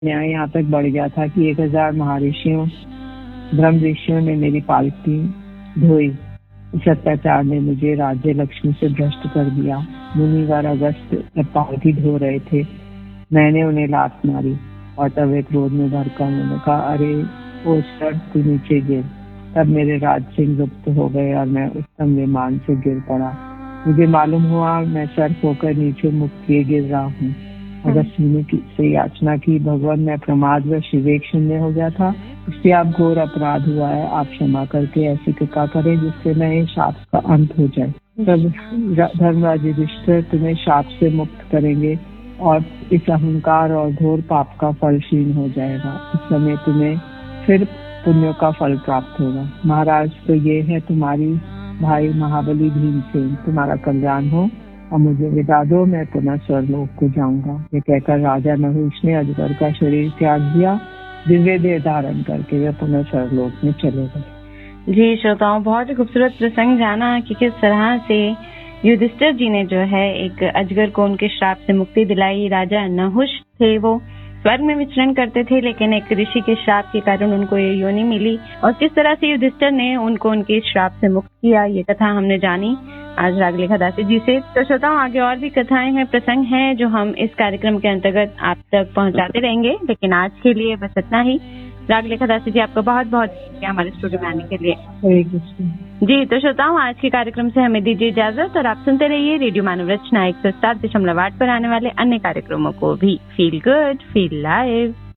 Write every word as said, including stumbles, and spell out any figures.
न्याय यहाँ तक बढ़ गया था कि एक हजार महर्षियों ब्रह्म ऋषियों ने मेरी पालकी धोई। इस अत्याचार ने मुझे राज्य लक्ष्मी से भ्रष्ट कर दिया। मुनिवर अगस्त जब पालकी धो रहे थे, मैंने उन्हें लात मारी और तब वे क्रोध में भड़का उन्होंने कहा, अरे ओ सर, तू नीचे गिर। तब मेरे राज सिंह लुप्त हो गए और मैं उत्तम विमान से गिर पड़ा। मुझे मालूम हुआ मैं सर होकर नीचे मुख किए गिर रहा हूँ। अगस्त मुनि से याचना की, भगवान मैं प्रमाद व विवेक शून्य हो गया था, इससे आप घोर अपराध हुआ है। आप क्षमा करके ऐसी कृपा करें जिससे मैं इस शाप का अंत हो जाए। तब धर्मराज युधिष्ठिर तुम्हें शाप से मुक्त करेंगे और इस अहंकार और घोर पाप का फल क्षीण हो जाएगा। इस समय तुम्हें फिर पुण्यों का फल प्राप्त होगा। महाराज, तो ये है तुम्हारी भाई महाबली भीमसेन, तुम्हारा कल्याण हो और मुझे विदा दो, मैं पुनः स्वर्गलोक को जाऊंगा। ये कहकर राजा नहुष ने अजगर का शरीर त्याग दिया। दिव्य देह धारण करके वे पुनः स्वर्गलोक में चले गए। जी श्रोताओं, बहुत ही खूबसूरत प्रसंग जाना कि किस तरह से युधिष्ठिर जी ने जो है एक अजगर को उनके श्राप से मुक्ति दिलाई। राजा नहुष थे, वो स्वर्ग में विचरण करते थे, लेकिन एक ऋषि के श्राप के कारण उनको ये योनि मिली और किस तरह से युधिष्ठिर ने उनको उनके श्राप से मुक्त किया, ये कथा हमने जानी आज रागलेखा दासी जी से। तो श्रोताओं, आगे और भी कथाएं हैं, प्रसंग हैं जो हम इस कार्यक्रम के अंतर्गत आप तक पहुंचाते रहेंगे, लेकिन आज के लिए बस इतना ही। रागलेखा दासी जी, आपका बहुत बहुत शुक्रिया हमारे स्टूडियो में आने के लिए। जी, तो श्रोताओं, आज के कार्यक्रम से हमें दीजिए इजाजत और आप सुनते रहिए रेडियो मानव रचना एक सौ सात दशमलव आठ पर आने वाले अन्य कार्यक्रमों को भी। Feel good, feel live.